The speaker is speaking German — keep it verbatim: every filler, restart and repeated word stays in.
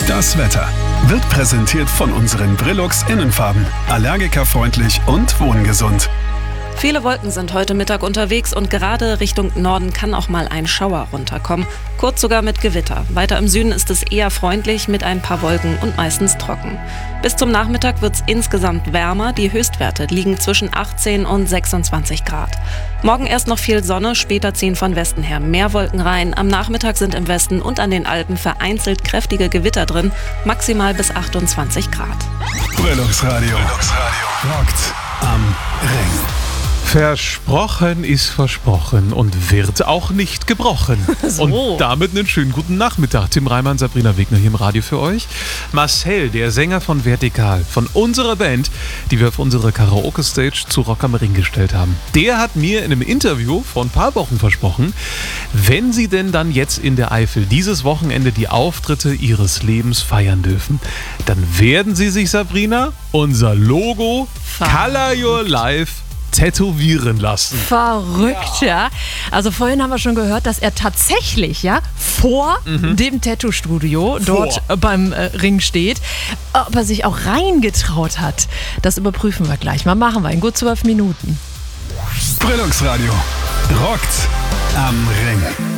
Das Wetter wird präsentiert von unseren Brillux Innenfarben. Allergikerfreundlich und wohngesund. Viele Wolken sind heute Mittag unterwegs und gerade Richtung Norden kann auch mal ein Schauer runterkommen. Kurz sogar mit Gewitter. Weiter im Süden ist es eher freundlich mit ein paar Wolken und meistens trocken. Bis zum Nachmittag wird es insgesamt wärmer. Die Höchstwerte liegen zwischen achtzehn und sechsundzwanzig Grad. Morgen erst noch viel Sonne, später ziehen von Westen her mehr Wolken rein. Am Nachmittag sind im Westen und an den Alpen vereinzelt kräftige Gewitter drin, maximal bis achtundzwanzig Grad. Brillux Radio. Brillux Radio. Rockt am Ring. Versprochen ist versprochen und wird auch nicht gebrochen. So. Und damit einen schönen guten Nachmittag. Tim Reimann, Sabrina Wegner hier im Radio für euch. Marcel, der Sänger von Vertikal, von unserer Band, die wir auf unsere Karaoke-Stage zu Rock am Ring gestellt haben. Der hat mir in einem Interview vor ein paar Wochen versprochen, wenn sie denn dann jetzt in der Eifel dieses Wochenende die Auftritte ihres Lebens feiern dürfen, dann werden sie sich, Sabrina, unser Logo Color Your Life tätowieren lassen. Verrückt, ja. ja. Also vorhin haben wir schon gehört, dass er tatsächlich ja vor mhm. dem Tattoo-Studio dort vor. beim äh, Ring steht. Ob er sich auch reingetraut hat, das überprüfen wir gleich mal. Machen wir in gut zwölf Minuten. Brillux Radio rockt am Ring.